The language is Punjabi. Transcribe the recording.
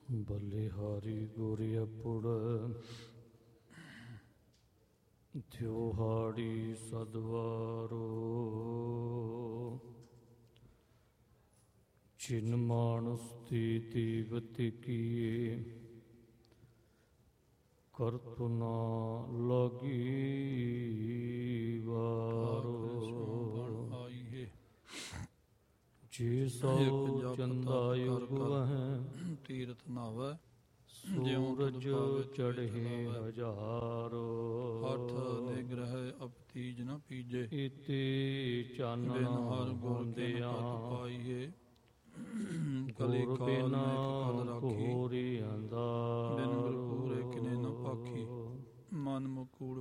ਬਲਿਹਾਰੀ ਗੁਰਿਆਪੁੜ ਤਿਉਹਾੜੀ ਸਦਵਾਰੋ ਚਿਨ ਮਾਨਸ ਦੀ ਦੀਵਤੀ ਕੀਏ ਕਰਤੁ ਨਾ ਲਾਗੀ ਵਾਰੋ ਜੀ ਸੋ ਚੰਦਾ ਯੁਗ ਵਹਿ ਤੀਰਥ ਨਾਵੈ ਸੂਰਜ ਚੜ੍ਹੇ ਹਜ਼ਾਰੋ ਹੱਠ ਨਿਗ੍ਰਹਿ ਅਪਤੀਜ ਨ ਪੀਜੇ ਇਤੀ ਚਾਨਣ ਬਿਨ ਹਰ ਗੁਰ ਕੇ ਨ ਪਤ ਪਾਈਏ ਕਲੀ ਕਾਲ ਮੈਂ ਕਲ ਰਾਖੀ ਘੋਰੀ ਅੰਧਾਰ ਬਿਨ ਗੁਰ ਪੂਰੇ ਕਿਨੇ ਨ ਪਾਖੀ ਮਨ ਮੁਕੂੜ